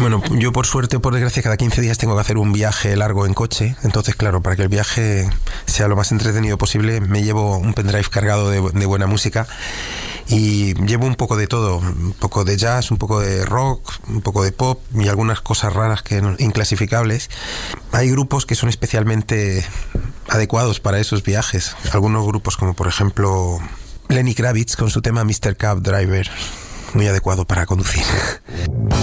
Bueno, yo por suerte o por desgracia cada 15 días tengo que hacer un viaje largo en coche. Entonces, claro, para que el viaje sea lo más entretenido posible, me llevo un pendrive cargado de buena música y llevo un poco de todo, un poco de jazz, un poco de rock, un poco de pop y algunas cosas raras inclasificables. Hay grupos que son especialmente adecuados para esos viajes. Algunos grupos como por ejemplo Lenny Kravitz con su tema Mr. Cab Driver, muy adecuado para conducir.